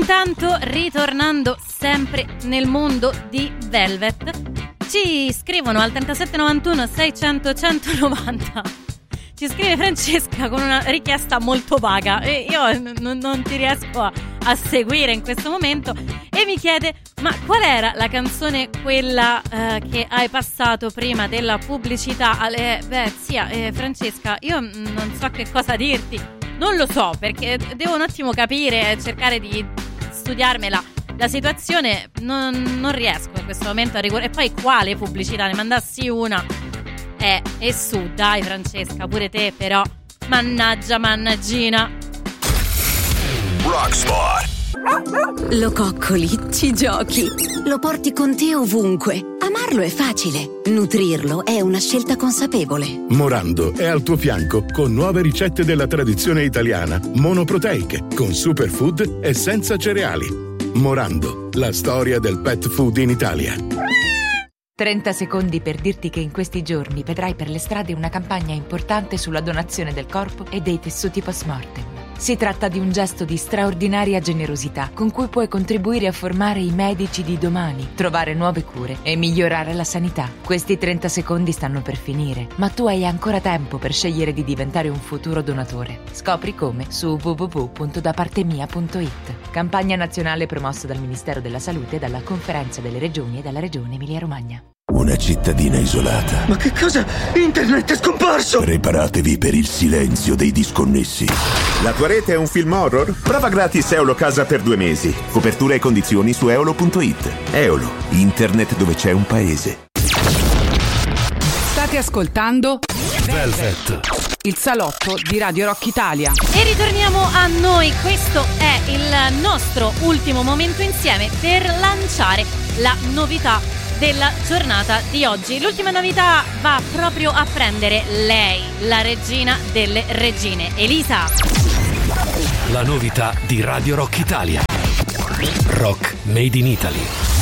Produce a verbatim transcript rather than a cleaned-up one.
Intanto, ritornando sempre nel mondo di Velvet, ci scrivono al trentasette novantuno seicento centonovanta. Ci scrive Francesca con una richiesta molto vaga e io n- non ti riesco a, a seguire in questo momento, e mi chiede: ma qual era la canzone quella eh, che hai passato prima della pubblicità? Eh, beh, zia, eh, Francesca, io non so che cosa dirti, non lo so, perché devo un attimo capire, cercare di studiarmela la situazione, non, non riesco in questo momento a ricordare. E poi quale pubblicità? Ne mandassi una. Eh, e su, dai Francesca, pure te però. Mannaggia, mannaggina. Rockspot. Lo coccoli, ci giochi, lo porti con te ovunque. Amarlo è facile, nutrirlo è una scelta consapevole. Morando è al tuo fianco con nuove ricette della tradizione italiana, monoproteiche, con superfood e senza cereali. Morando, la storia del pet food in Italia. trenta secondi per dirti che in questi giorni vedrai per le strade una campagna importante sulla donazione del corpo e dei tessuti post-mortem. Si tratta di un gesto di straordinaria generosità con cui puoi contribuire a formare i medici di domani, trovare nuove cure e migliorare la sanità. Questi trenta secondi stanno per finire, ma tu hai ancora tempo per scegliere di diventare un futuro donatore. Scopri come su w w w punto da parte mia punto i t. Campagna nazionale promossa dal Ministero della Salute, dalla Conferenza delle Regioni e dalla Regione Emilia-Romagna. Una cittadina isolata. Ma che cosa? Internet è scomparso! Preparatevi per il silenzio dei disconnessi. La tua rete è un film horror? Prova gratis Eolo Casa per due mesi. Copertura e condizioni su eolo punto i t. Eolo, internet dove c'è un paese. State ascoltando Velvet, il salotto di Radio Rock Italia. E ritorniamo a noi. Questo è il nostro ultimo momento insieme per lanciare la novità della giornata di oggi. L'ultima novità va proprio a prendere lei, la regina delle regine, Elisa. la novità di Radio Rock Italia. Rock Made in Italy.